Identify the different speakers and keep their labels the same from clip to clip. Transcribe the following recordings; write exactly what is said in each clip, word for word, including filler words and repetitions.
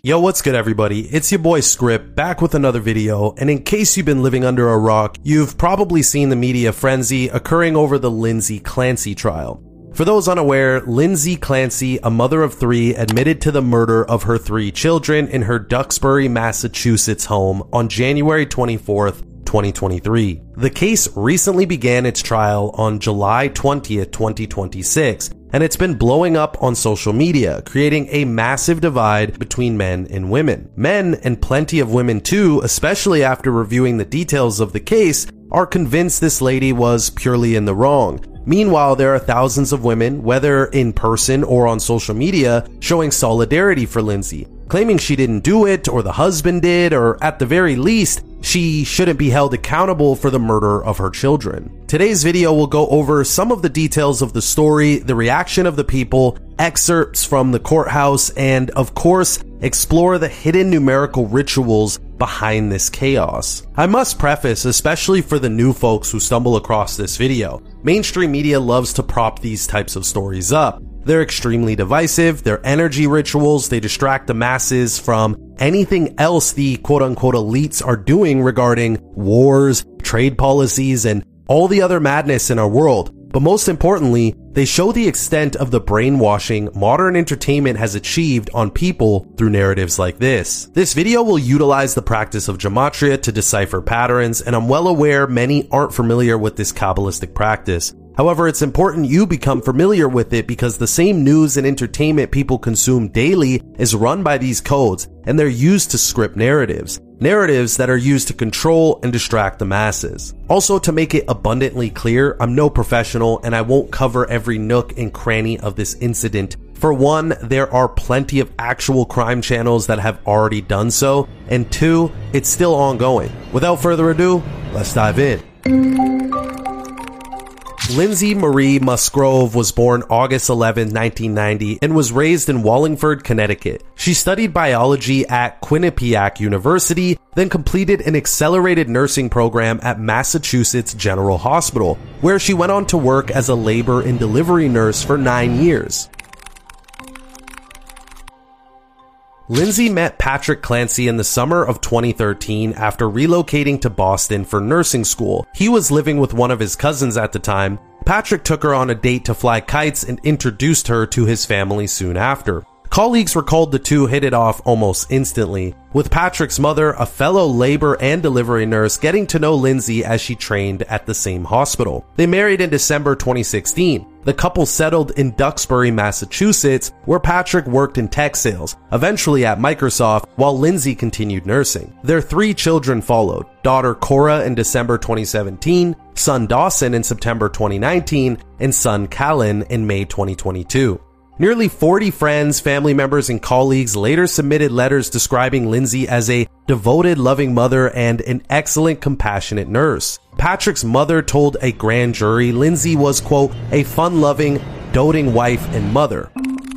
Speaker 1: Yo, what's good everybody? It's your boy Script, back with another video, and in case you've been living under a rock, you've probably seen the media frenzy occurring over the Lindsay Clancy trial. For those unaware, Lindsay Clancy, a mother of three, admitted to the murder of her three children in her Duxbury, Massachusetts home on January twenty-fourth, twenty twenty-three. The case recently began its trial on July twentieth, twenty twenty-six, and it's been blowing up on social media, creating a massive divide between men and women. Men, and plenty of women too, especially after reviewing the details of the case, are convinced this lady was purely in the wrong. Meanwhile, there are thousands of women, whether in person or on social media, showing solidarity for Lindsay, claiming she didn't do it, or the husband did, or at the very least, she shouldn't be held accountable for the murder of her children. Today's video will go over some of the details of the story, the reaction of the people, excerpts from the courthouse, and of course, explore the hidden numerical rituals behind this chaos. I must preface, especially for the new folks who stumble across this video, mainstream media loves to prop these types of stories up. They're extremely divisive, they're energy rituals, they distract the masses from anything else the quote-unquote elites are doing regarding wars, trade policies, and all the other madness in our world. But most importantly, they show the extent of the brainwashing modern entertainment has achieved on people through narratives like this. This video will utilize the practice of gematria to decipher patterns, and I'm well aware many aren't familiar with this Kabbalistic practice. However, it's important you become familiar with it because the same news and entertainment people consume daily is run by these codes, and they're used to script narratives. Narratives that are used to control and distract the masses. Also, to make it abundantly clear, I'm no professional and I won't cover every nook and cranny of this incident. For one, there are plenty of actual crime channels that have already done so, and two, it's still ongoing. Without further ado, let's dive in. Lindsay Marie Musgrove was born August eleventh, nineteen ninety, and was raised in Wallingford, Connecticut. She studied biology at Quinnipiac University, then completed an accelerated nursing program at Massachusetts General Hospital, where she went on to work as a labor and delivery nurse for nine years. Lindsay met Patrick Clancy in the summer of twenty thirteen after relocating to Boston for nursing school. He was living with one of his cousins at the time. Patrick took her on a date to fly kites and introduced her to his family soon after. Colleagues recalled the two hit it off almost instantly, with Patrick's mother, a fellow labor and delivery nurse, getting to know Lindsay as she trained at the same hospital. They married in December twenty sixteen. The couple settled in Duxbury, Massachusetts, where Patrick worked in tech sales, eventually at Microsoft, while Lindsay continued nursing. Their three children followed: daughter Cora in December twenty seventeen, son Dawson in September twenty nineteen, and son Callan in May twenty twenty-two. Nearly forty friends, family members, and colleagues later submitted letters describing Lindsay as a devoted, loving mother and an excellent, compassionate nurse. Patrick's mother told a grand jury Lindsay was, quote, a fun-loving, doting wife and mother.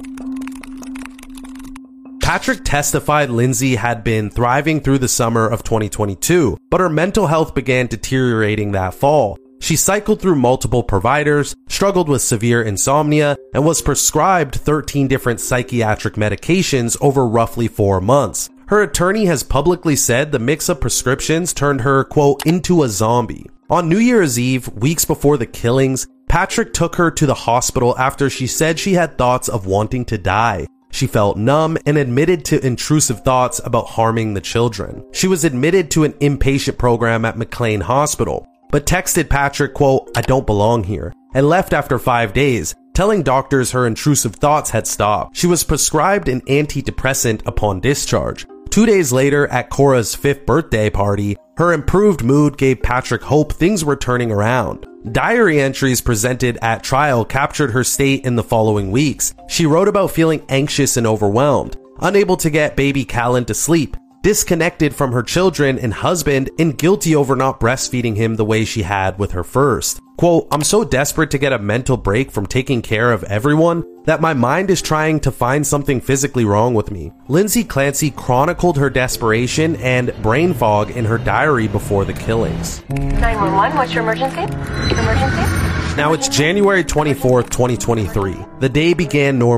Speaker 1: Patrick testified Lindsay had been thriving through the summer of twenty twenty-two, but her mental health began deteriorating that fall. She cycled through multiple providers, struggled with severe insomnia, and was prescribed thirteen different psychiatric medications over roughly four months. Her attorney has publicly said the mix of prescriptions turned her, quote, into a zombie. On New Year's Eve, weeks before the killings, Patrick took her to the hospital after she said she had thoughts of wanting to die. She felt numb and admitted to intrusive thoughts about harming the children. She was admitted to an inpatient program at McLean Hospital, but texted Patrick, quote, I don't belong here, and left after five days, telling doctors her intrusive thoughts had stopped. She was prescribed an antidepressant upon discharge. Two days later, at Cora's fifth birthday party, her improved mood gave Patrick hope things were turning around. Diary entries presented at trial captured her state in the following weeks. She wrote about feeling anxious and overwhelmed, unable to get baby Callan to sleep, disconnected from her children and husband, and guilty over not breastfeeding him the way she had with her first. Quote, I'm so desperate to get a mental break from taking care of everyone that my mind is trying to find something physically wrong with me. Lindsay Clancy chronicled her desperation and brain fog in her diary before the killings.
Speaker 2: nine one one, what's your emergency? Emergency?
Speaker 1: Now it's January twenty-fourth, twenty twenty-three. The day began normally.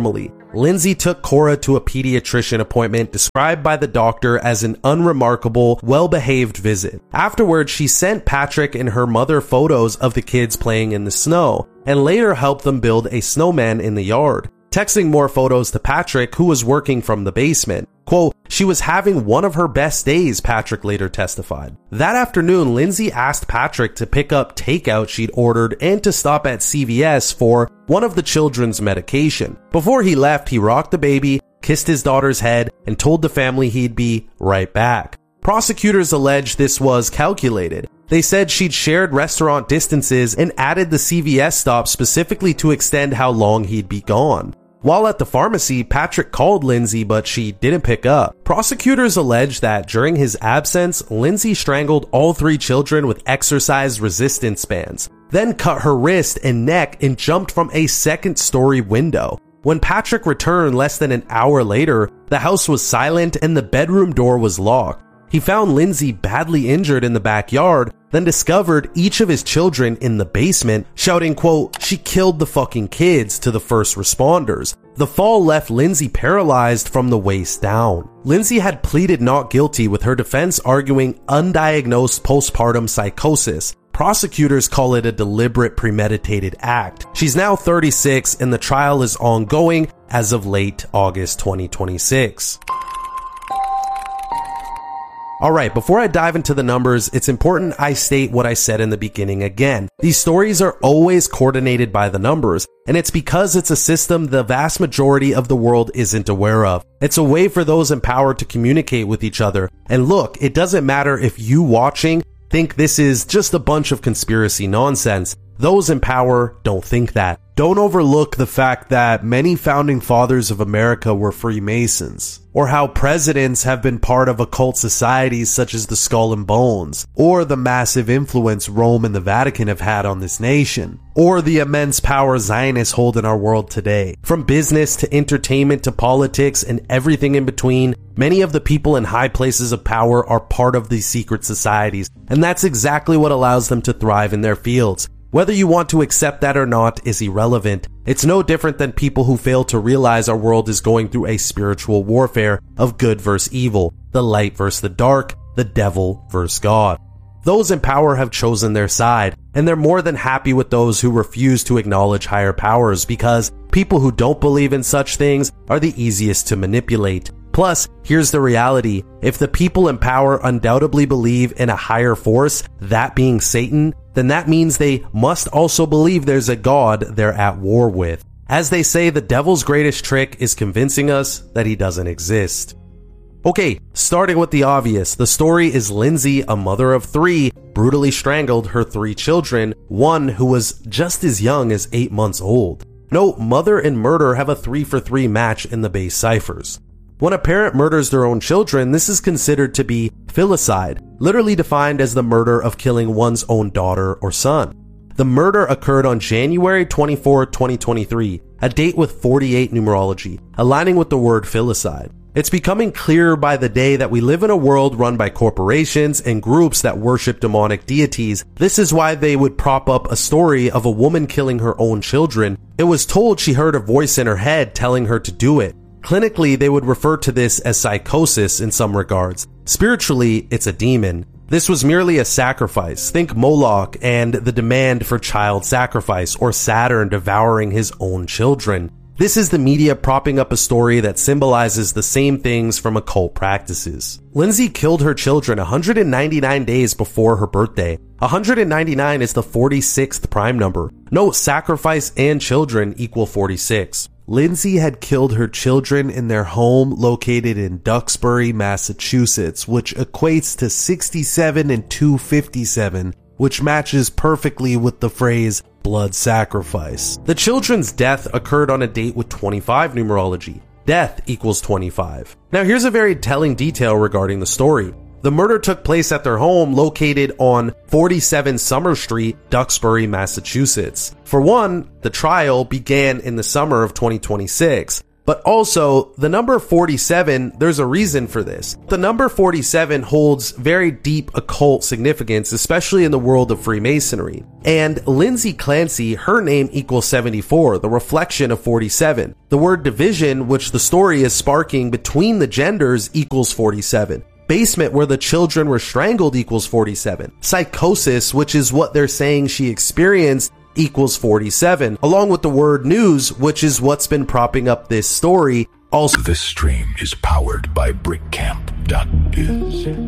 Speaker 1: Lindsay took Cora to a pediatrician appointment described by the doctor as an unremarkable, well-behaved visit. Afterwards, she sent Patrick and her mother photos of the kids playing in the snow, and later helped them build a snowman in the yard, texting more photos to Patrick, who was working from the basement. Quote, she was having one of her best days, Patrick later testified. That afternoon, Lindsay asked Patrick to pick up takeout she'd ordered and to stop at C V S for one of the children's medication. Before he left, he rocked the baby, kissed his daughter's head, and told the family he'd be right back. Prosecutors alleged this was calculated. They said she'd shared restaurant distances and added the C V S stop specifically to extend how long he'd be gone. While at the pharmacy, Patrick called Lindsay, but she didn't pick up. Prosecutors allege that during his absence, Lindsay strangled all three children with exercise resistance bands, then cut her wrist and neck and jumped from a second-story window. When Patrick returned less than an hour later, the house was silent and the bedroom door was locked. He found Lindsay badly injured in the backyard, then discovered each of his children in the basement, shouting, quote, she killed the fucking kids to the first responders. The fall left Lindsay paralyzed from the waist down. Lindsay had pleaded not guilty, with her defense arguing undiagnosed postpartum psychosis. Prosecutors call it a deliberate premeditated act. She's now thirty-six and the trial is ongoing as of late August twenty twenty-six. Alright, before I dive into the numbers, it's important I state what I said in the beginning again. These stories are always coordinated by the numbers, and it's because it's a system the vast majority of the world isn't aware of. It's a way for those in power to communicate with each other. And look, it doesn't matter if you watching think this is just a bunch of conspiracy nonsense. Those in power don't think that.
Speaker 3: Don't overlook the fact that many founding fathers of America were Freemasons, or how presidents have been part of occult societies such as the Skull and Bones, or the massive influence Rome and the Vatican have had on this nation, or the immense power Zionists hold in our world today. From business to entertainment to politics and everything in between, many of the people in high places of power are part of these secret societies, and that's exactly what allows them to thrive in their fields. Whether you want to accept that or not is irrelevant. It's no different than people who fail to realize our world is going through a spiritual warfare of good versus evil, the light versus the dark, the devil versus God. Those in power have chosen their side, and they're more than happy with those who refuse to acknowledge higher powers, because people who don't believe in such things are the easiest to manipulate. Plus, here's the reality. If the people in power undoubtedly believe in a higher force, that being Satan, then that means they must also believe there's a God they're at war with. As they say, the devil's greatest trick is convincing us that he doesn't exist. Okay, starting with the obvious, the story is Lindsay, a mother of three, brutally strangled her three children, one who was just as young as eight months old. Note, mother and murder have a three for three match in the base ciphers. When a parent murders their own children, this is considered to be filicide, literally defined as the murder of killing one's own daughter or son. The murder occurred on January twenty-fourth, twenty twenty-three, a date with forty-eight numerology, aligning with the word filicide. It's becoming clearer by the day that we live in a world run by corporations and groups that worship demonic deities. This is why they would prop up a story of a woman killing her own children. It was told she heard a voice in her head telling her to do it. Clinically, they would refer to this as psychosis in some regards. Spiritually, it's a demon. This was merely a sacrifice. Think Moloch and the demand for child sacrifice, or Saturn devouring his own children. This is the media propping up a story that symbolizes the same things from occult practices. Lindsay killed her children one hundred ninety-nine days before her birthday. one hundred ninety-nine is the forty-sixth prime number. Note, sacrifice and children equal forty-six. Lindsay had killed her children in their home located in Duxbury, Massachusetts, which equates to sixty-seven and two fifty-seven, which matches perfectly with the phrase blood sacrifice.
Speaker 1: The children's death occurred on a date with twenty-five numerology. Death equals twenty-five. Now here's a very telling detail regarding the story. The murder took place at their home located on forty-seven Summer Street, Duxbury, Massachusetts. For one, the trial began in the summer of twenty twenty-six. But also, the number forty-seven, there's a reason for this. The number forty-seven holds very deep occult significance, especially in the world of Freemasonry. And Lindsay Clancy, her name equals seventy-four, the reflection of forty-seven. The word division, which the story is sparking between the genders, equals forty-seven. Basement, where the children were strangled, equals forty-seven. Psychosis, which is what they're saying she experienced, equals forty-seven, along with the word news, which is what's been propping up this story. Also,
Speaker 4: this stream is powered by brick camp dot biz.